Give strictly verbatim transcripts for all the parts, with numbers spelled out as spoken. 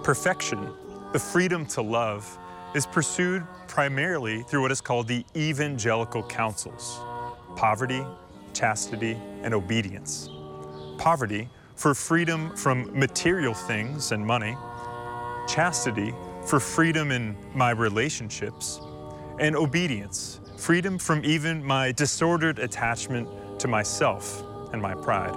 Perfection, the freedom to love, is pursued primarily through what is called the evangelical counsels: poverty, chastity, and obedience. Poverty for freedom from material things and money, chastity for freedom in my relationships, and obedience, freedom from even my disordered attachment to myself and my pride.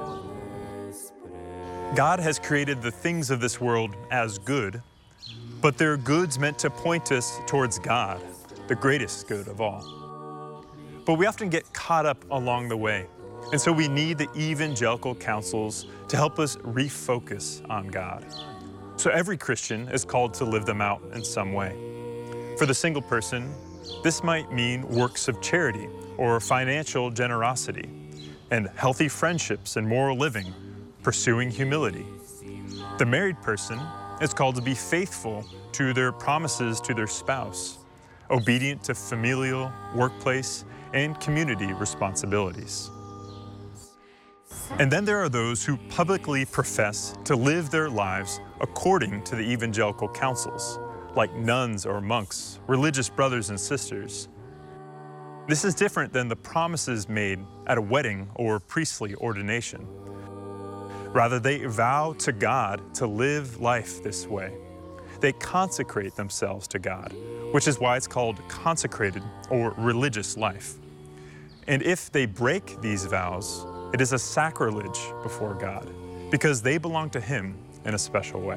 God has created the things of this world as good, but they're goods meant to point us towards God, the greatest good of all. But we often get caught up along the way, and so we need the evangelical counsels to help us refocus on God. So every Christian is called to live them out in some way. For the single person, this might mean works of charity or financial generosity, and healthy friendships and moral living, pursuing humility. The married person is called to be faithful to their promises to their spouse, obedient to familial, workplace, and community responsibilities. And then there are those who publicly profess to live their lives according to the evangelical counsels, like nuns or monks, religious brothers and sisters. This is different than the promises made at a wedding or priestly ordination. Rather, they vow to God to live life this way. They consecrate themselves to God, which is why it's called consecrated or religious life. And if they break these vows, it is a sacrilege before God, because they belong to Him in a special way.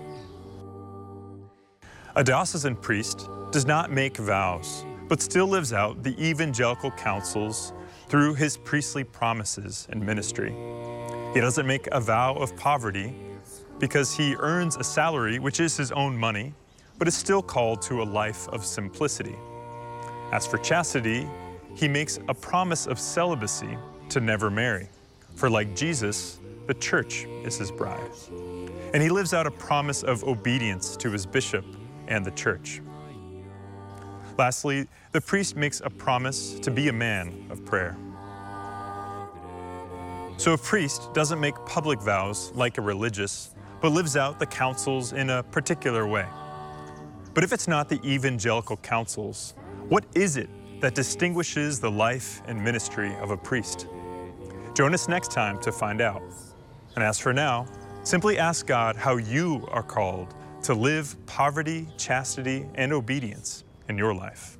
A diocesan priest does not make vows, but still lives out the evangelical counsels through his priestly promises and ministry. He doesn't make a vow of poverty because he earns a salary, which is his own money, but is still called to a life of simplicity. As for chastity, he makes a promise of celibacy to never marry, for like Jesus, the church is his bride. And he lives out a promise of obedience to his bishop and the church. Lastly, the priest makes a promise to be a man of prayer. So a priest doesn't make public vows like a religious, but lives out the counsels in a particular way. But if it's not the evangelical counsels, what is it that distinguishes the life and ministry of a priest? Join us next time to find out. And as for now, simply ask God how you are called to live poverty, chastity, and obedience in your life.